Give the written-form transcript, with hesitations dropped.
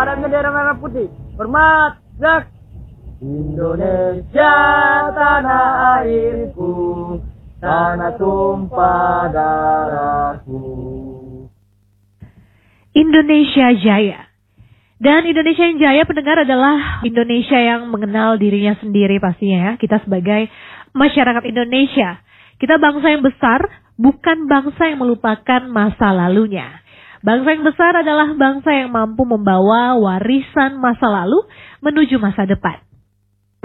kibarkan bendera merah putih. Hormat, jak. Indonesia tanah airku, tanah tumpah darahku. Indonesia Jaya. Dan Indonesia yang jaya pendengar adalah Indonesia yang mengenal dirinya sendiri pastinya ya. Kita sebagai masyarakat Indonesia. Kita bangsa yang besar, bukan bangsa yang melupakan masa lalunya. Bangsa yang besar adalah bangsa yang mampu membawa warisan masa lalu menuju masa depan.